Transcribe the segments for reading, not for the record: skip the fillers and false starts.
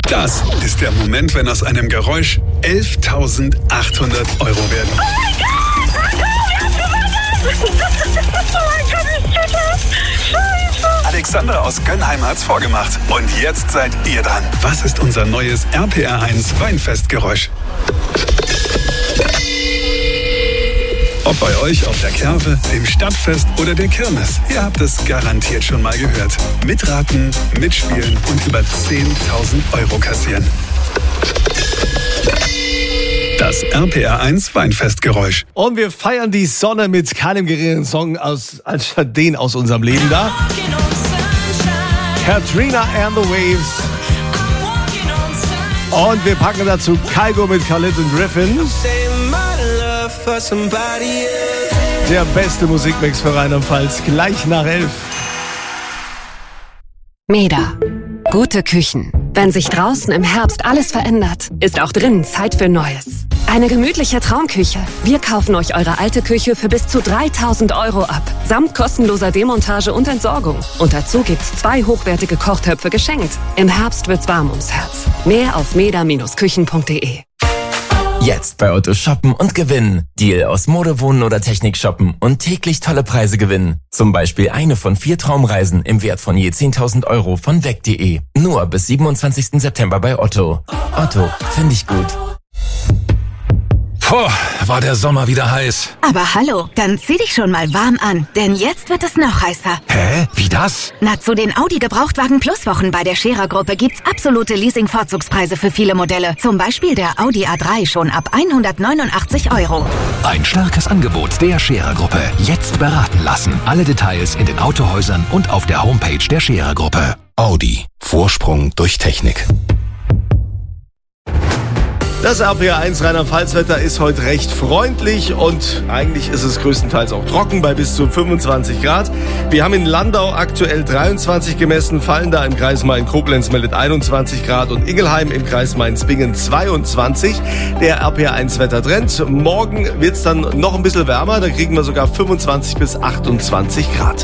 Das ist der Moment, wenn aus einem Geräusch 11.800 Euro werden. Oh mein Gott! Scheiße! Alexandra aus Gönnheim hat's vorgemacht. Und jetzt seid ihr dran. Was ist unser neues RPR1 Weinfestgeräusch? Ob bei euch auf der Kerwe, dem Stadtfest oder der Kirmes. Ihr habt es garantiert schon mal gehört. Mitraten, mitspielen und über 10.000 Euro kassieren. Das RPR1 Weinfestgeräusch. Und wir feiern die Sonne mit keinem geringeren Song als den aus unserem Leben da. Katrina and the Waves. Und wir packen dazu Kygo mit Khalid und Griffin. Der beste Musikmix für Rheinland-Pfalz, gleich nach 11. Meda. Gute Küchen. Wenn sich draußen im Herbst alles verändert, ist auch drinnen Zeit für Neues. Eine gemütliche Traumküche. Wir kaufen euch eure alte Küche für bis zu 3.000 Euro ab. Samt kostenloser Demontage und Entsorgung. Und dazu gibt's 2 hochwertige Kochtöpfe geschenkt. Im Herbst wird's warm ums Herz. Mehr auf meda-küchen.de. Jetzt bei Otto shoppen und gewinnen. Deal aus Mode, Wohnen oder Technik shoppen und täglich tolle Preise gewinnen. Zum Beispiel eine von 4 Traumreisen im Wert von je 10.000 Euro von weg.de. Nur bis 27. September bei Otto. Otto, finde ich gut. Puh, war der Sommer wieder heiß. Aber hallo, dann zieh dich schon mal warm an, denn jetzt wird es noch heißer. Hä? Wie das? Na, zu den Audi Gebrauchtwagen Plus Wochen bei der Scherer Gruppe gibt's absolute Leasing-Vorzugspreise für viele Modelle. Zum Beispiel der Audi A3 schon ab 189 Euro. Ein starkes Angebot der Scherer Gruppe. Jetzt beraten lassen. Alle Details in den Autohäusern und auf der Homepage der Scherer Gruppe. Audi. Vorsprung durch Technik. Das RPR1 Rheinland-Pfalz-Wetter ist heute recht freundlich und eigentlich ist es größtenteils auch trocken bei bis zu 25 Grad. Wir haben in Landau aktuell 23 gemessen, Fallenda im Kreis Main-Koblenz meldet 21 Grad und Ingelheim im Kreis Mainz-Bingen 22. Der RPR1-Wettertrend. Morgen wird es dann noch ein bisschen wärmer, da kriegen wir sogar 25 bis 28 Grad.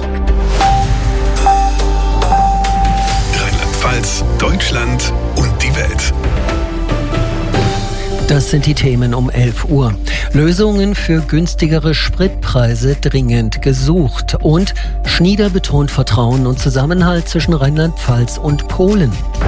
Rheinland-Pfalz, Deutschland und die Welt. Das sind die Themen um 11 Uhr. Lösungen für günstigere Spritpreise dringend gesucht. Und Schnieder betont Vertrauen und Zusammenhalt zwischen Rheinland-Pfalz und Polen.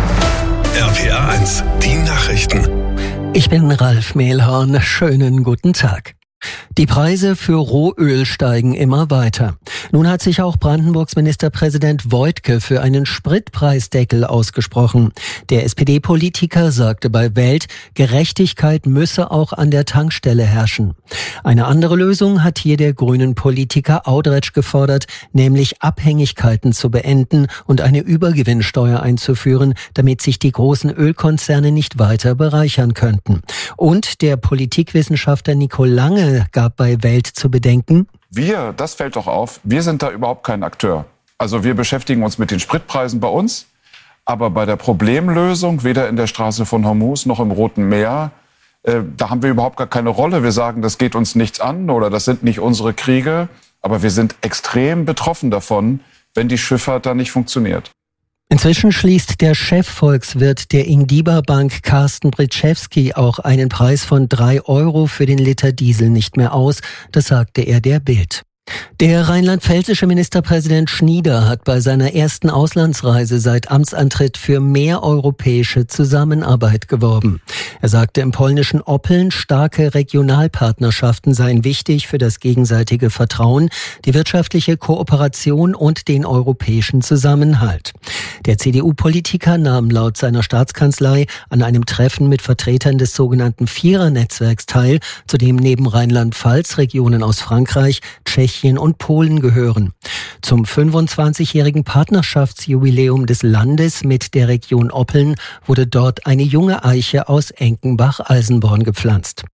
RPR1, die Nachrichten. Ich bin Ralf Mehlhorn. Schönen guten Tag. Die Preise für Rohöl steigen immer weiter. Nun hat sich auch Brandenburgs Ministerpräsident Woidke für einen Spritpreisdeckel ausgesprochen. Der SPD-Politiker sagte bei Welt, Gerechtigkeit müsse auch an der Tankstelle herrschen. Eine andere Lösung hat hier der grünen Politiker Audretsch gefordert, nämlich Abhängigkeiten zu beenden und eine Übergewinnsteuer einzuführen, damit sich die großen Ölkonzerne nicht weiter bereichern könnten. Und der Politikwissenschaftler Nico Lange gab bei Welt zu bedenken: das fällt doch auf, wir sind da überhaupt kein Akteur. Also wir beschäftigen uns mit den Spritpreisen bei uns, aber bei der Problemlösung, weder in der Straße von Hormuz noch im Roten Meer, da haben wir überhaupt gar keine Rolle. Wir sagen, das geht uns nichts an oder das sind nicht unsere Kriege, aber wir sind extrem betroffen davon, wenn die Schifffahrt da nicht funktioniert. Inzwischen schließt der Chefvolkswirt der Ingdiba Bank Carsten Britschewski auch einen Preis von 3 Euro für den Liter Diesel nicht mehr aus. Das sagte er der Bild. Der rheinland-pfälzische Ministerpräsident Schnieder hat bei seiner ersten Auslandsreise seit Amtsantritt für mehr europäische Zusammenarbeit geworben. Er sagte im polnischen Oppeln, starke Regionalpartnerschaften seien wichtig für das gegenseitige Vertrauen, die wirtschaftliche Kooperation und den europäischen Zusammenhalt. Der CDU-Politiker nahm laut seiner Staatskanzlei an einem Treffen mit Vertretern des sogenannten Vierer-Netzwerks teil, zu dem neben Rheinland-Pfalz Regionen aus Frankreich, Tschechien und Polen gehören. Zum 25-jährigen Partnerschaftsjubiläum des Landes mit der Region Oppeln wurde dort eine junge Eiche aus Enkenbach-Alsenborn gepflanzt.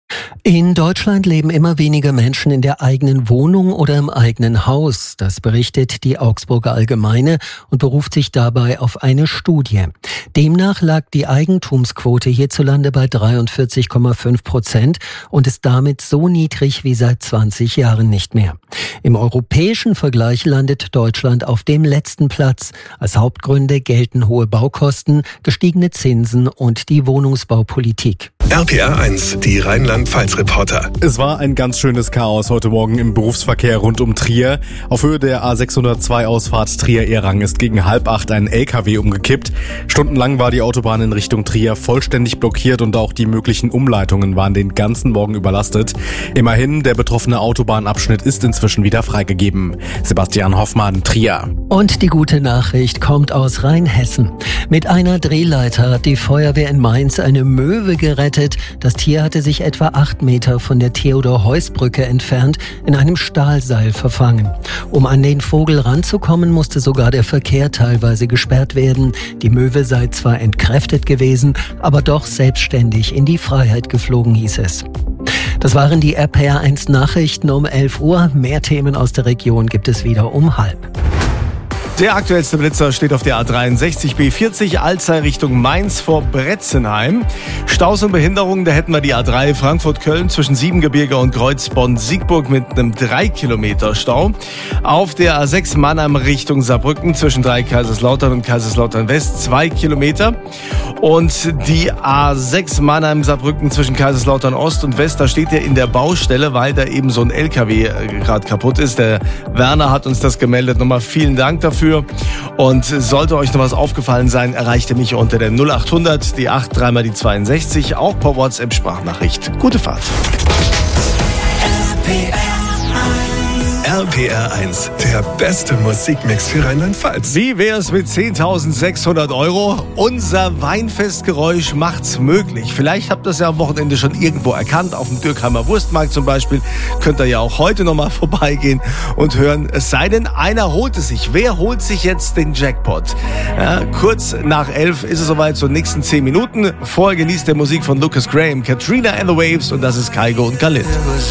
In Deutschland leben immer weniger Menschen in der eigenen Wohnung oder im eigenen Haus. Das berichtet die Augsburger Allgemeine und beruft sich dabei auf eine Studie. Demnach lag die Eigentumsquote hierzulande bei 43,5% und ist damit so niedrig wie seit 20 Jahren nicht mehr. Im europäischen Vergleich landet Deutschland auf dem letzten Platz. Als Hauptgründe gelten hohe Baukosten, gestiegene Zinsen und die Wohnungsbaupolitik. RPR 1, die Rheinland-Pfalz-Reporter. Es war ein ganz schönes Chaos heute Morgen im Berufsverkehr rund um Trier. Auf Höhe der A602 Ausfahrt Trier-Ehrang ist gegen 7:30 ein LKW umgekippt. Stundenlang war die Autobahn in Richtung Trier vollständig blockiert und auch die möglichen Umleitungen waren den ganzen Morgen überlastet. Immerhin, der betroffene Autobahnabschnitt ist inzwischen wieder freigegeben. Sebastian Hoffmann, Trier. Und die gute Nachricht kommt aus Rheinhessen. Mit einer Drehleiter hat die Feuerwehr in Mainz eine Möwe gerettet. Das Tier hatte sich etwa 8 Meter von der Theodor-Heuss-Brücke entfernt in einem Stahlseil verfangen. Um an den Vogel ranzukommen, musste sogar der Verkehr teilweise gesperrt werden. Die Möwe sei zwar entkräftet gewesen, aber doch selbstständig in die Freiheit geflogen, hieß es. Das waren die RPR 1 Nachrichten um 11 Uhr. Mehr Themen aus der Region gibt es wieder um 12:30. Der aktuellste Blitzer steht auf der A63 B40 Alzey Richtung Mainz vor Bretzenheim. Staus und Behinderungen, da hätten wir die A3 Frankfurt-Köln zwischen Siebengebirge und Kreuz-Bonn-Siegburg mit einem 3 Kilometer Stau. Auf der A6 Mannheim Richtung Saarbrücken zwischen Kaiserslautern und Kaiserslautern-West 2 Kilometer. Und die A6 Mannheim-Saarbrücken zwischen Kaiserslautern Ost und West, da steht er in der Baustelle, weil da eben so ein LKW gerade kaputt ist. Der Werner hat uns das gemeldet. Nochmal vielen Dank dafür. Und sollte euch noch was aufgefallen sein, erreicht ihr mich unter der 0800, die 8, 3 mal die 62, auch per WhatsApp-Sprachnachricht. Gute Fahrt. RPR 1, der beste Musikmix für Rheinland-Pfalz. Wie wär's mit 10.600 €? Unser Weinfestgeräusch macht's möglich. Vielleicht habt ihr es ja am Wochenende schon irgendwo erkannt, auf dem Dürkheimer Wurstmarkt zum Beispiel. Könnt ihr ja auch heute nochmal vorbeigehen und hören. Es sei denn, einer holt es sich. Wer holt sich jetzt den Jackpot? Ja, kurz nach 11 ist es soweit, so nächsten 10 Minuten. Vorher genießt der Musik von Lucas Graham, Katrina and the Waves und das ist Kygo und Khalid.